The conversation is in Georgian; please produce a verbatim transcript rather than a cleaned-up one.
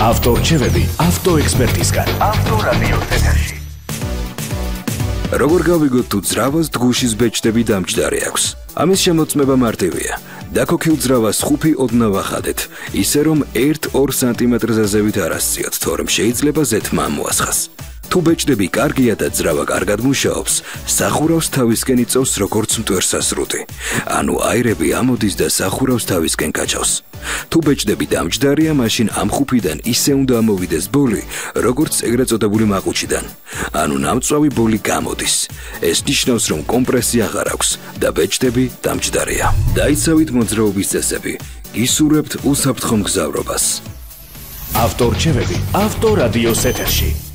ავტორჩევები ავტოექსპერტისგან. ავტორადიო ეთერში. როგორ გავიგოთ თუ ძრავას დგუშის ბეჭდები დამჯდარი აქვს? ამის შემოწმება მარტივია. დაქოქილ ძრავას ხუფი ოდნავ ახადეთ, ისე რომ ერთ-ორ სანტიმეტრზე ზევით არ ასწიოთ, თორემ შეიძლება ზეთმა მოასხას. თუ ბეჭდები კარგია და ძრავა კარგად მუშაობს, სახურავს თავისკენ იწევს როგორც მტვერსასრუტი. ანუ აირები ამოდის და სახურავს თავისკენ გაჩავს. თუ ბეჭდები დამჯდარია, მაშინ ამ ხუფიდან ისე უნდა ამოვიდეს ბოლი, როგორც ეგრეთ წოდებული მაყუჩიდან. ანუ ნამწვავი ბოლი გამოდის. ეს ნიშნავს, რომ კომპრესია აღარ აქვს და ბეჭდები დამჯდარია. დაიცავით მოძრაობის წესები. გისურვებთ უსაფრთხო მგზავრობას. ავტორჩევები ავტორადიოს ეთერში.